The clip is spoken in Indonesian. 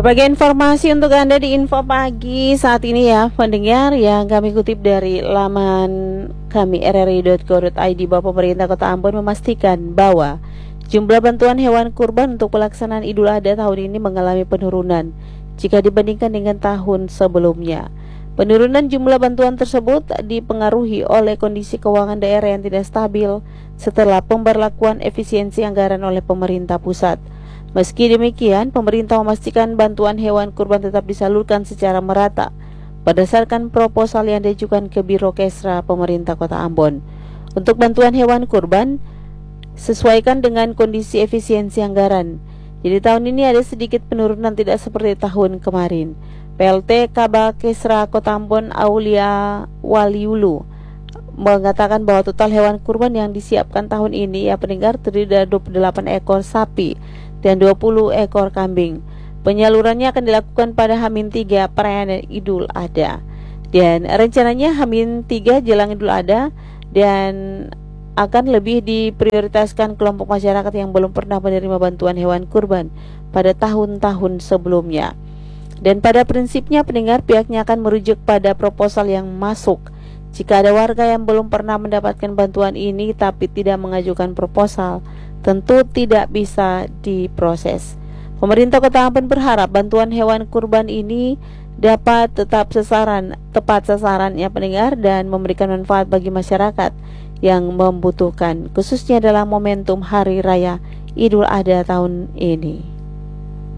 Berbagai informasi untuk Anda di Info Pagi saat ini ya, pendengar, yang kami kutip dari laman kami rri.co.id bahwa pemerintah Kota Ambon memastikan bahwa jumlah bantuan hewan kurban untuk pelaksanaan Idul Adha tahun ini mengalami penurunan jika dibandingkan dengan tahun sebelumnya. Penurunan jumlah bantuan tersebut dipengaruhi oleh kondisi keuangan daerah yang tidak stabil setelah pemberlakuan efisiensi anggaran oleh pemerintah pusat. Meski demikian, pemerintah memastikan bantuan hewan kurban tetap disalurkan secara merata berdasarkan proposal yang diajukan ke Biro Kesra Pemerintah Kota Ambon. Untuk bantuan hewan kurban, sesuaikan dengan kondisi efisiensi anggaran. Jadi tahun ini ada sedikit penurunan, tidak seperti tahun kemarin. PLT Kabak Kesra Kota Ambon Aulia Waliulu mengatakan bahwa total hewan kurban yang disiapkan tahun ini ya pendengar terdiri dari 28 ekor sapi dan 20 ekor kambing. Penyalurannya akan dilakukan pada H-3 perayaan Idul Adha. Dan rencananya H-3 jelang Idul Adha dan akan lebih diprioritaskan kelompok masyarakat yang belum pernah menerima bantuan hewan kurban pada tahun-tahun sebelumnya. Dan pada prinsipnya pendengar, pihaknya akan merujuk pada proposal yang masuk. Jika ada warga yang belum pernah mendapatkan bantuan ini tapi tidak mengajukan proposal, tentu tidak bisa diproses. Pemerintah Kota Ambon berharap bantuan hewan kurban ini dapat tepat sasaran ya pendengar, dan memberikan manfaat bagi masyarakat yang membutuhkan, khususnya dalam momentum Hari Raya Idul Adha tahun ini.